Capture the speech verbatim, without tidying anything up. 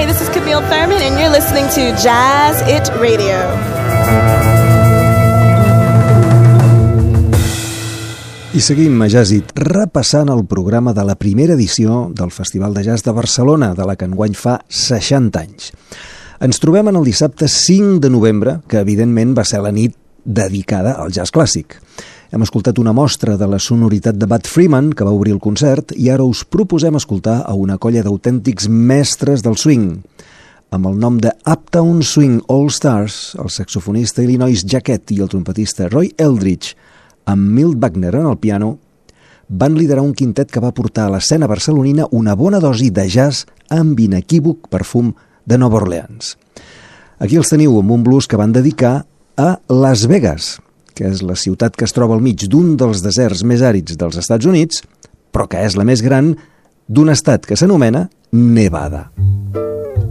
Hi, this is Camille Thurman, and you're listening to Jazz It Radio. I seguim a Jazz It, repassant el programa de la primera edició del Festival de Jazz de Barcelona, de la que enguany fa seixanta anys. Ens trobem en el dissabte cinc de novembre, que evidentment va ser la nit dedicada al jazz clàssic. Hem escoltat una mostra de la sonoritat de Bud Freeman, que va obrir el concert, i ara us proposem escoltar a una colla d'autèntics mestres del swing. Amb el nom de Uptown Swing All Stars, el saxofonista Illinois Jacquet i el trompetista Roy Eldridge, amb Milt Wagner en el piano, van liderar un quintet que va portar a l'escena barcelonina una bona dosi de jazz amb inequívoc perfum de Nova Orleans. Aquí els teniu amb un blues que van dedicar a Las Vegas, que és la ciutat que es troba al mig d'un dels deserts més àrids dels Estats Units, però que és la més gran d'un estat que s'anomena Nevada.